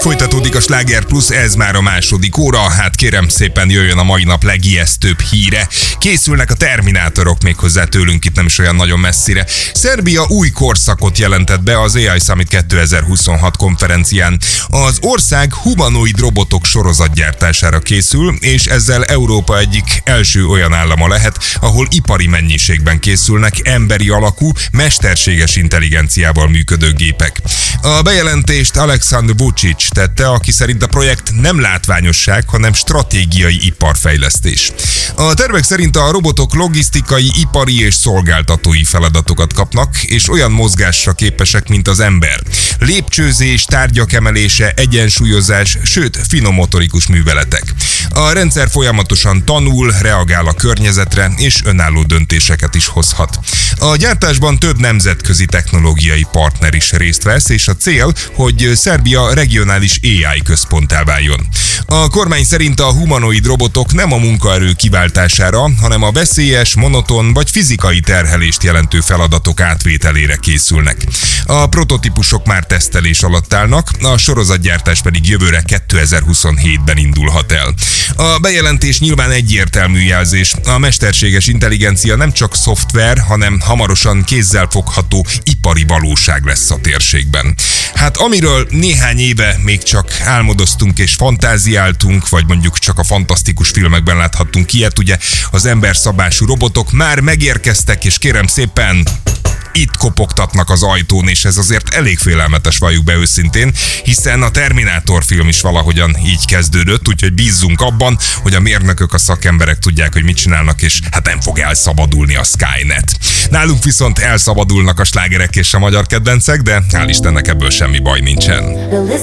Folytatódik a Sláger Plus, ez már a második óra, hát kérem szépen jöjjön a mai nap legijesztőbb híre. Készülnek a Terminátorok, méghozzá tőlünk itt nem is olyan nagyon messzire. Szerbia új korszakot jelentett be az AI Summit 2026 konferencián. Az ország humanoid robotok sorozatgyártására készül, és ezzel Európa egyik első olyan állama lehet, ahol ipari mennyiségben készülnek emberi alakú, mesterséges intelligenciával működő gépek. A bejelentést Aleksandr Vučić tette, aki szerint a projekt nem látványosság, hanem stratégiai iparfejlesztés. A tervek szerint a robotok logisztikai, ipari és szolgáltatói feladatokat kapnak, és olyan mozgásra képesek, mint az ember. Lépcsőzés, tárgyak emelése, egyensúlyozás, sőt, finom motorikus műveletek. A rendszer folyamatosan tanul, reagál a környezetre, és önálló döntéseket is hozhat. A gyártásban több nemzetközi technológiai partner is részt vesz, és a cél, hogy Szerbia regionális AI központtá váljon. A kormány szerint a humanoid robotok nem a munkaerő kiváltására, hanem a veszélyes, monoton vagy fizikai terhelést jelentő feladatok átvételére készülnek. A prototípusok már tesztelés alatt állnak, a sorozatgyártás pedig jövőre 2027-ben indulhat el. A bejelentés nyilván egyértelmű jelzés. A mesterséges intelligencia nem csak szoftver, hanem hamarosan kézzelfogható ipari valóság lesz a térségben. Hát amiről néhány éve még csak álmodoztunk és fantáziáltunk, vagy mondjuk csak a fantasztikus filmekben láthattunk ilyet, ugye az emberszabású robotok már megérkeztek, és kérem szépen, itt kopogtatnak az ajtón, és ez azért elég félelmetes, valljuk be őszintén, hiszen a Terminátor film is valahogyan így kezdődött, úgyhogy bízzunk abban, hogy a mérnökök, a szakemberek tudják, hogy mit csinálnak, és hát nem fog elszabadulni a Skynet. Nálunk viszont elszabadulnak a slágerek és a magyar kedvencek, de hál' Istennek ebből semmi baj nincsen.